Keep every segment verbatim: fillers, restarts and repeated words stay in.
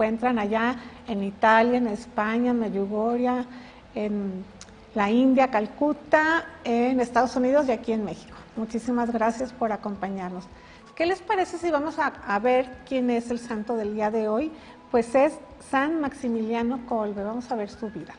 encuentran allá en Italia, en España, en Medjugorje, en la India, Calcuta, en Estados Unidos y aquí en México. Muchísimas gracias por acompañarnos. ¿Qué les parece si vamos a, a ver quién es el santo del día de hoy? Pues es San Maximiliano Kolbe. Vamos a ver su vida.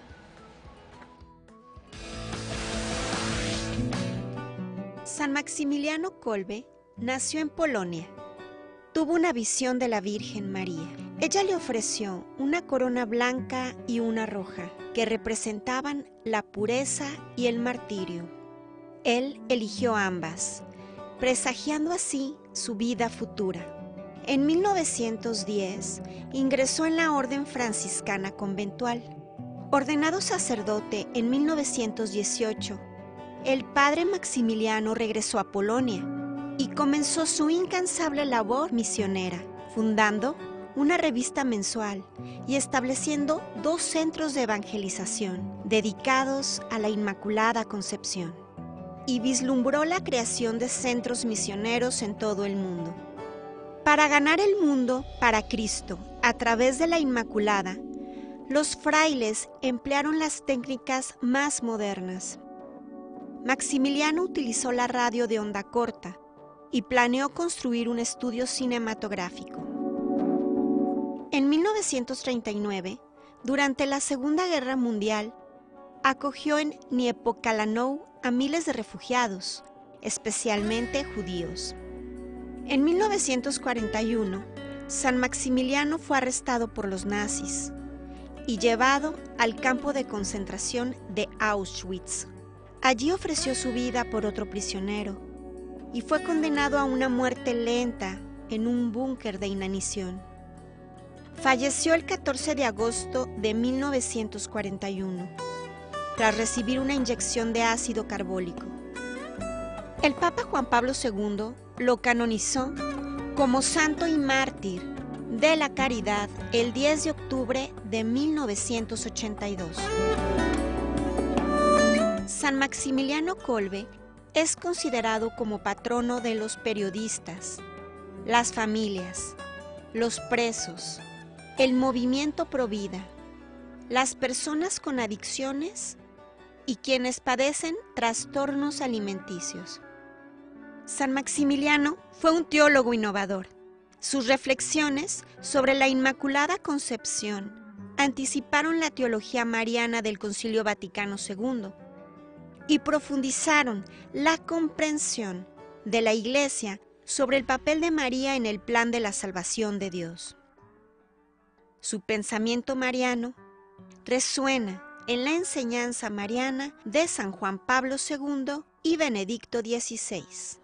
San Maximiliano Kolbe nació en Polonia. Tuvo una visión de la Virgen María. Ella le ofreció una corona blanca y una roja, que representaban la pureza y el martirio. Él eligió ambas, presagiando así su vida futura. En mil novecientos diez ingresó en la Orden Franciscana Conventual. Ordenado sacerdote en mil novecientos dieciocho, el padre Maximiliano regresó a Polonia y comenzó su incansable labor misionera, fundando una revista mensual y estableciendo dos centros de evangelización dedicados a la Inmaculada Concepción. Y vislumbró la creación de centros misioneros en todo el mundo. Para ganar el mundo para Cristo a través de la Inmaculada, los frailes emplearon las técnicas más modernas. Maximiliano utilizó la radio de onda corta y planeó construir un estudio cinematográfico. En mil novecientos treinta y nueve, durante la Segunda Guerra Mundial, acogió en Niepokalanów a miles de refugiados, especialmente judíos. En mil novecientos cuarenta y uno, San Maximiliano fue arrestado por los nazis y llevado al campo de concentración de Auschwitz. Allí ofreció su vida por otro prisionero y fue condenado a una muerte lenta en un búnker de inanición. Falleció el catorce de agosto de mil novecientos cuarenta y uno, tras recibir una inyección de ácido carbólico. El Papa Juan Pablo segundo lo canonizó como santo y mártir de la caridad el diez de octubre de mil novecientos ochenta y dos. San Maximiliano Kolbe es considerado como patrono de los periodistas, las familias, los presos, el movimiento Provida, las personas con adicciones y quienes padecen trastornos alimenticios. San Maximiliano fue un teólogo innovador. Sus reflexiones sobre la Inmaculada Concepción anticiparon la teología mariana del Concilio Vaticano segundo y profundizaron la comprensión de la Iglesia sobre el papel de María en el plan de la salvación de Dios. Su pensamiento mariano resuena en la enseñanza mariana de San Juan Pablo segundo y Benedicto dieciséis.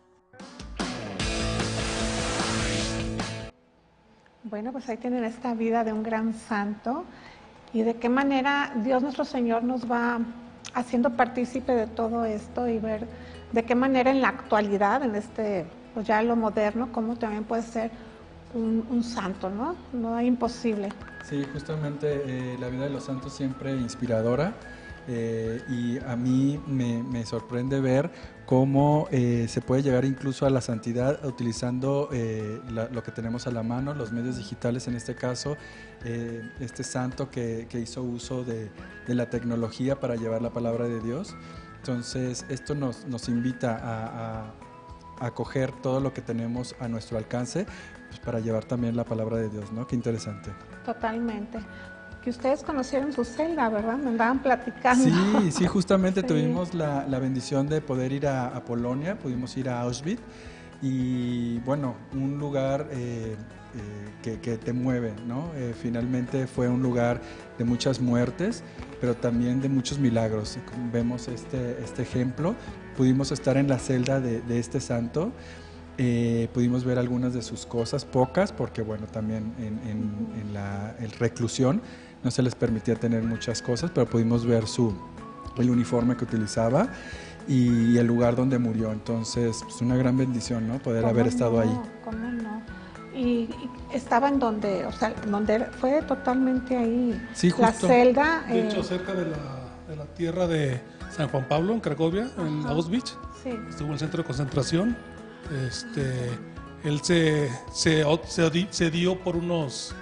Bueno, pues ahí tienen esta vida de un gran santo y de qué manera Dios nuestro Señor nos va haciendo partícipe de todo esto y ver de qué manera en la actualidad, en este, pues ya lo moderno, cómo también puede ser un, un santo, ¿no? No es imposible. Sí, justamente eh, la vida de los santos siempre inspiradora eh, y a mí me, me sorprende ver cómo eh, se puede llegar incluso a la santidad utilizando eh, la, lo que tenemos a la mano, los medios digitales en este caso, eh, este santo que, que hizo uso de, de la tecnología para llevar la palabra de Dios. Entonces esto nos, nos invita a, a, a coger todo lo que tenemos a nuestro alcance, pues, para llevar también la palabra de Dios, ¿no? Qué interesante. Totalmente. Que ustedes conocieron su celda, ¿verdad? Me andaban platicando. Sí, sí, justamente sí. tuvimos la, la bendición de poder ir a, a Polonia, pudimos ir a Auschwitz y bueno, un lugar eh, eh, que, que te mueve, ¿no? Eh, finalmente fue un lugar de muchas muertes, pero también de muchos milagros. Y como vemos este, este ejemplo, pudimos estar en la celda de, de este santo. Eh, pudimos ver algunas de sus cosas, pocas, porque bueno, también en, en, en la en reclusión no se les permitía tener muchas cosas, pero pudimos ver su, el uniforme que utilizaba y el lugar donde murió. Entonces, pues una gran bendición, ¿no? Poder haber no? estado ahí. ¿Cómo no? Y, y estaba en donde, o sea, donde fue totalmente ahí, sí, justo. La celda. De eh, hecho, cerca de la, de la tierra de San Juan Pablo, en Cracovia, en ajá. Auschwitz. Sí. Estuvo en el centro de concentración. Este, él se, se, se, se dio por unos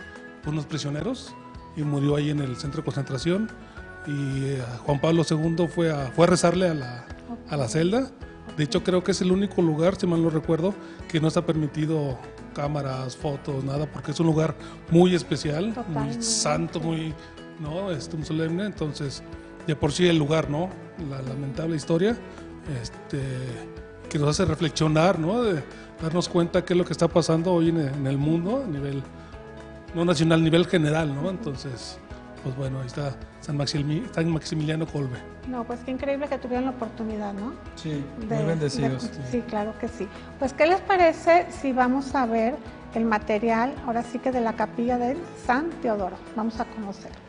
por unos prisioneros y murió ahí en el centro de concentración. Y eh, Juan Pablo segundo fue a, fue a rezarle a la, a la celda. De hecho, creo que es el único lugar, si mal no recuerdo, que no está permitido cámaras, fotos, nada, porque es un lugar muy especial, Totalmente. muy santo, muy, ¿no? Este, muy solemne. Entonces, de por sí el lugar, ¿no? La lamentable historia, este, que nos hace reflexionar, ¿no? De darnos cuenta qué es lo que está pasando hoy en, en el mundo, a nivel, no nacional, a nivel general, ¿no? Entonces, pues bueno, ahí está San, Maximiliano, San Maximiliano Kolbe. No, pues qué increíble que tuvieron la oportunidad, ¿no? Sí, De- muy bendecidos. de- sí, claro que sí. Pues, ¿qué les parece si vamos a ver el material, ahora sí que de la capilla de San Teodoro? Vamos a conocer.